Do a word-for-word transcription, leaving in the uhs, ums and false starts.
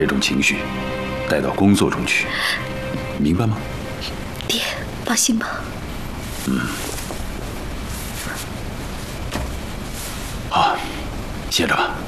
这种情绪带到工作中去，明白吗？ 爹，放心吧。 嗯。好，歇着吧。